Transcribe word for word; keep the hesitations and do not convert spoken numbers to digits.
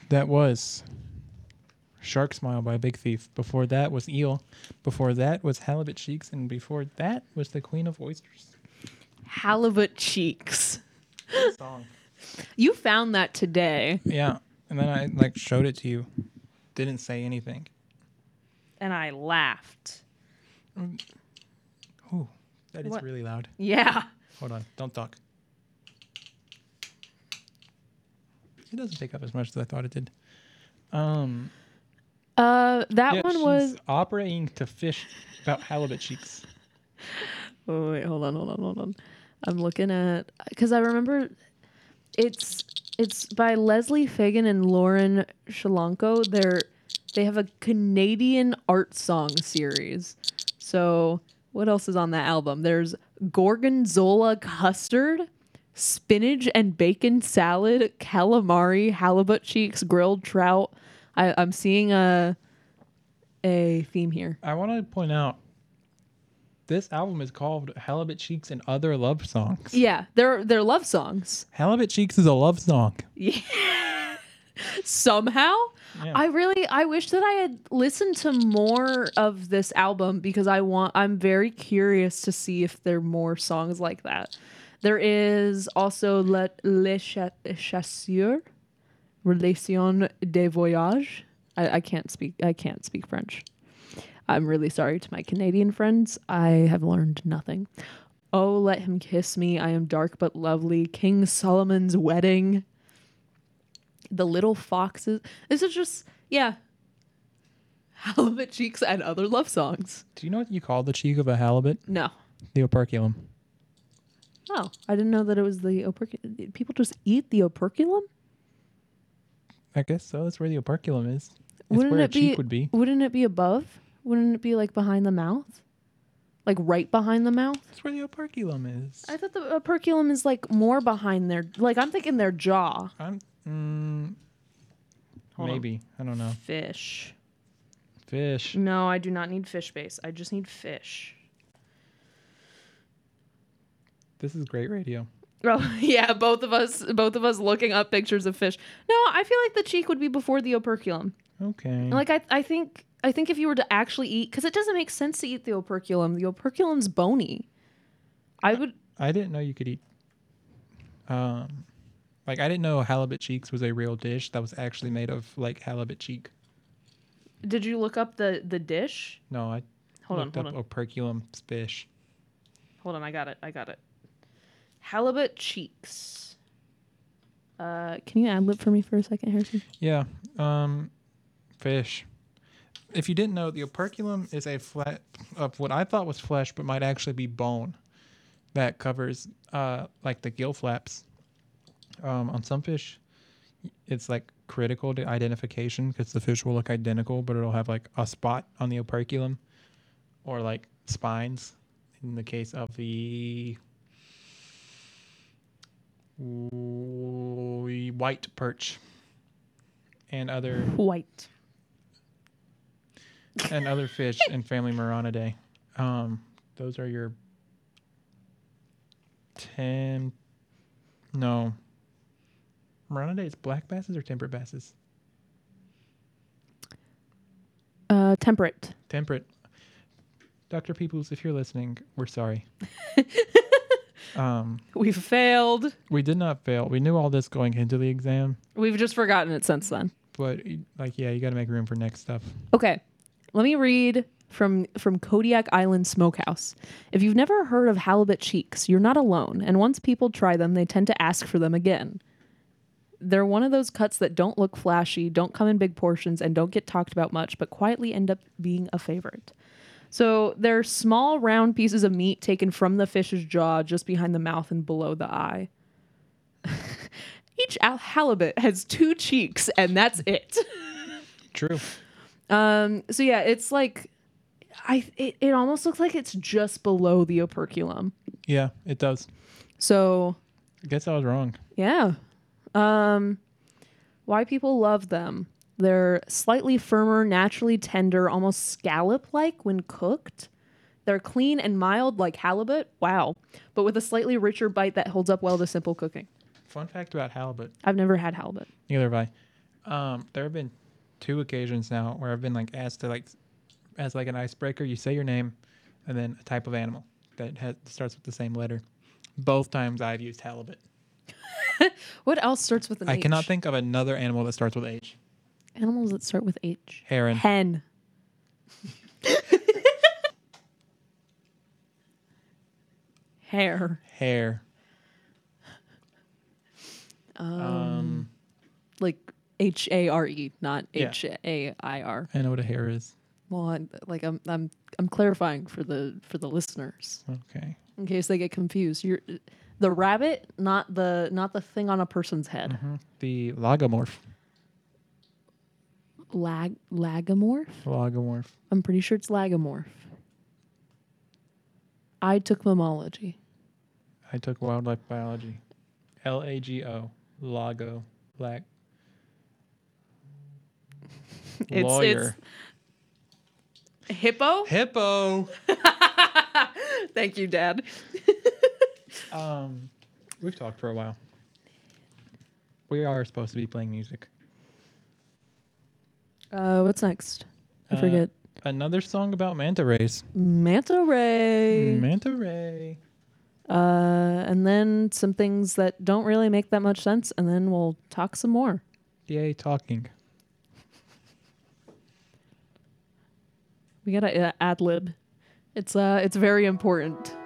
That was Shark Smile by Big Thief. Before that was Eel. Before that was Halibut Cheeks. And before that was The Queen of Oysters. Halibut Cheeks. Good song. You found that today. Yeah. And then I like showed it to you. Didn't say anything. And I laughed. Ooh, that is What? really loud. Yeah. Hold on. Don't talk. It doesn't take up as much as I thought it did. Um, Uh, that yeah, one she's was. operating to fish about halibut cheeks. Oh wait, hold on, hold on, hold on. I'm looking at because I remember it's it's by Leslie Fagan and Lauren Shalanko. They're they have a Canadian art song series. So what else is on that album? There's Gorgonzola custard, spinach and bacon salad, calamari, halibut cheeks, grilled trout. I, I'm seeing a a theme here. I want to point out this album is called Halibut Cheeks and Other Love Songs. Yeah, they're they're love songs. Halibut Cheeks is a love song. Yeah. Somehow, Yeah. I really I wish that I had listened to more of this album because I want I'm very curious to see if there are more songs like that. There is also Le, Le Cha- Chasseur, Relation de Voyage. I, I can't speak I can't speak French. I'm really sorry to my Canadian friends. I have learned nothing. Oh, Let Him Kiss Me. I Am Dark But Lovely. King Solomon's Wedding. The Little Foxes. This is just, yeah. Halibut Cheeks and Other Love Songs. Do you know what you call the cheek of a halibut? No. The operculum. Oh, I didn't know that it was the operculum. People just eat the operculum? I guess so. That's where the operculum is. It's Wouldn't where a it be, cheek would be. Wouldn't it be above? Wouldn't it be like behind the mouth? Like right behind the mouth? That's where the operculum is. I thought the operculum is like more behind their, like I'm thinking their jaw. I'm mm, Hold on. maybe. I don't know. Fish. Fish. No, I do not need fish base. I just need fish. This is great radio. Oh yeah, both of us, both of us looking up pictures of fish. No, I feel like the cheek would be before the operculum. Okay. Like I, I think, I think if you were to actually eat, because it doesn't make sense to eat the operculum. The operculum's bony. I would. I didn't know you could eat. Um, like I didn't know halibut cheeks was a real dish that was actually made of like halibut cheek. Did you look up the the dish? No, I Hold on, looked hold up on, operculum fish. hold on. I got it. I got it. Halibut cheeks. Uh, can you ad lib for me for a second, Harrison? Yeah. Um, fish. If you didn't know, the operculum is a flat of what I thought was flesh, but might actually be bone that covers uh like the gill flaps. Um, on some fish, it's like critical to identification because the fish will look identical, but it'll have like a spot on the operculum or like spines. In the case of the w- white perch and other White. and other fish in family Maranidae. Um, those are your ten. No. Maranidae is black basses or temperate basses? Uh, temperate. Temperate. Doctor Peoples, if you're listening, we're sorry. um, We've failed. we did not fail. We knew all this going into the exam, We've just forgotten it since then. but like, yeah, you got to make room for next stuff. Okay, let me read from from Kodiak Island Smokehouse. If you've never heard of halibut cheeks, you're not alone. And once people try them, they tend to ask for them again. They're one of those cuts that don't look flashy, don't come in big portions, and don't get talked about much, but quietly end up being a favorite. So they're small, round pieces of meat taken from the fish's jaw, just behind the mouth and below the eye. Each al- halibut has two cheeks, and that's it. True. Um, so yeah, it's like, I it, it almost looks like it's just below the operculum. Yeah, it does. So I guess I was wrong. yeah, um, why people love them? They're slightly firmer, naturally tender, almost scallop-like when cooked. They're clean and mild like halibut. Wow, but with a slightly richer bite that holds up well to simple cooking. Fun fact about halibut. I've never had halibut. Neither have I. Um, there have been two occasions now where I've been like asked to like, as like an icebreaker, you say your name, and then a type of animal that has, starts with the same letter. Both times I've used halibut. What else starts with an I H? cannot think of another animal that starts with H. Animals that start with H. Heron. Hen. Hare. Hare. Um, Um, like H A R E, not Yeah. H A I R. I know what a hare is. Well, I'm, like I'm, I'm, I'm clarifying for the for the listeners Okay. in case they get confused. You're the rabbit, not the not the thing on a person's head. Mhm. The logomorph. Lag lagomorph. Logomorph. I'm pretty sure it's lagomorph. I took mammalogy. I took wildlife biology. L A G O. Lago. Lag. It's- Lawyer. Hippo. Hippo. Thank you, Dad. Um, we've talked for a while. We are supposed to be playing music. Uh, what's next? I Uh, forget. Another song about manta rays. Manta ray. Manta ray. Uh, and then some things that don't really make that much sense, and then we'll talk some more. Yay, talking. We gotta uh, ad lib. It's uh, it's very important.